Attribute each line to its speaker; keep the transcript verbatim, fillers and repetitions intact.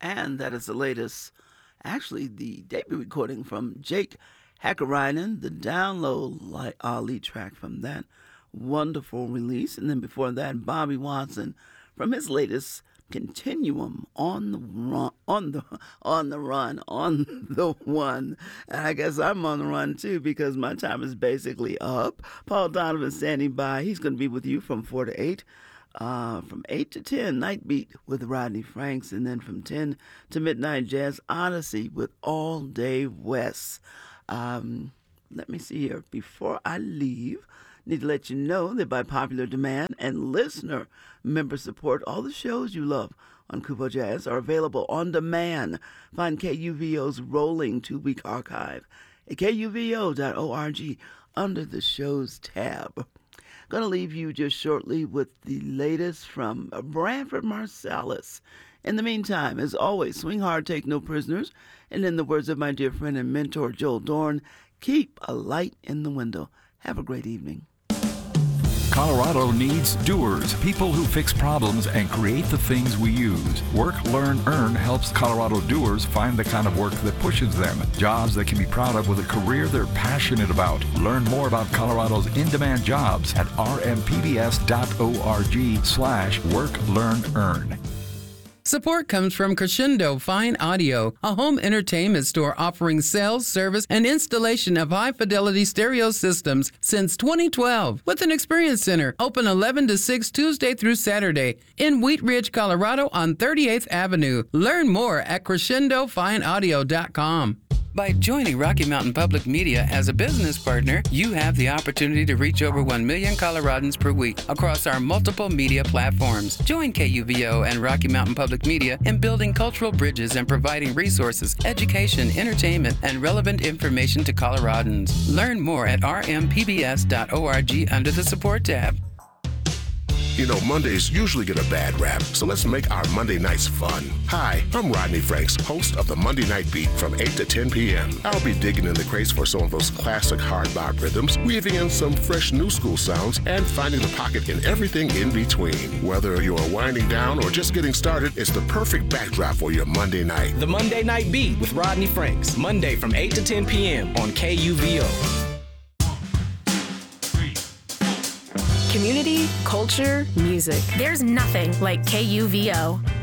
Speaker 1: And that is the latest, actually the debut recording from Jake Hakkarainen, the download li- uh, lead track from that wonderful release. And then before that, Bobby Watson from his latest Continuum, on the run, on the on the run, on the one. And I guess I'm on the run too because my time is basically up. Paul Donovan standing by. He's going to be with you from four to eight. Uh, from eight to ten, Night Beat with Rodney Franks, and then from ten to midnight, Jazz Odyssey with All Day West. Um, let me see here. Before I leave, need to let you know that by popular demand and listener member support, all the shows you love on Kupo Jazz are available on demand. Find K U V O's rolling two-week archive at K U V O dot org under the shows tab. Going to leave you just shortly with the latest from Branford Marsalis. In the meantime, as always, swing hard, take no prisoners. And in the words of my dear friend and mentor, Joel Dorn, keep a light in the window. Have a great evening.
Speaker 2: Colorado needs doers, people who fix problems and create the things we use. Work, Learn, Earn helps Colorado doers find the kind of work that pushes them. Jobs they can be proud of with a career they're passionate about. Learn more about Colorado's in-demand jobs at r m p b s dot org slash work, learn, earn.
Speaker 3: Support comes from Crescendo Fine Audio, a home entertainment store offering sales, service, and installation of high-fidelity stereo systems since twenty twelve. With an experience center, open eleven to six Tuesday through Saturday in Wheat Ridge, Colorado on thirty-eighth Avenue. Learn more at crescendo fine audio dot com. By joining Rocky Mountain Public Media as a business partner, you have the opportunity to reach over one million Coloradans per week across our multiple media platforms. Join K U V O and Rocky Mountain Public Media in building cultural bridges and providing resources, education, entertainment, and relevant information to Coloradans. Learn more at r m p b s dot org under the support tab.
Speaker 4: You know, Mondays usually get a bad rap, so let's make our Monday nights fun. Hi, I'm Rodney Franks, host of the Monday Night Beat from eight to ten p.m. I'll be digging in the crates for some of those classic hard bop rhythms, weaving in some fresh new school sounds, and finding the pocket in everything in between. Whether you're winding down or just getting started, it's the perfect backdrop for your Monday night.
Speaker 5: The Monday Night Beat with Rodney Franks, Monday from eight to ten p.m. on K U V O.
Speaker 6: Community, culture, music.
Speaker 7: There's nothing like K U V O.